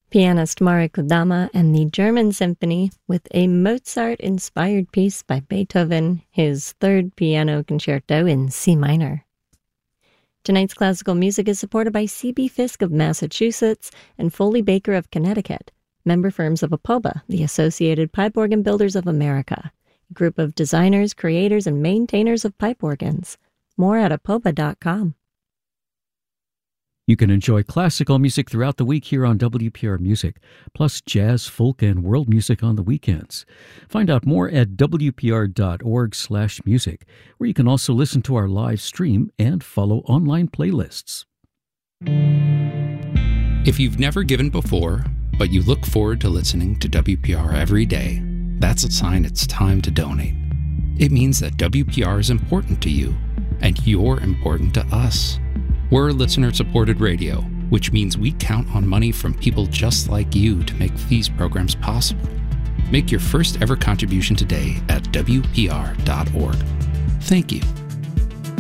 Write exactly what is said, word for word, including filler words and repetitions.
Pianist Mari Kodama and the German Symphony with a Mozart-inspired piece by Beethoven, his third piano concerto in C minor. Tonight's classical music is supported by C B Fisk of Massachusetts and Foley Baker of Connecticut, member firms of APOBA, the Associated Pipe Organ Builders of America, a group of designers, creators, and maintainers of pipe organs. More at apoba dot com. You can enjoy classical music throughout the week here on W P R Music, plus jazz, folk, and world music on the weekends. Find out more at w p r dot org slash music, where you can also listen to our live stream and follow online playlists. If you've never given before, but you look forward to listening to W P R every day, that's a sign it's time to donate. It means that W P R is important to you, and you're important to us. We're listener-supported radio, which means we count on money from people just like you to make these programs possible. Make your first ever contribution today at w p r dot org. Thank you.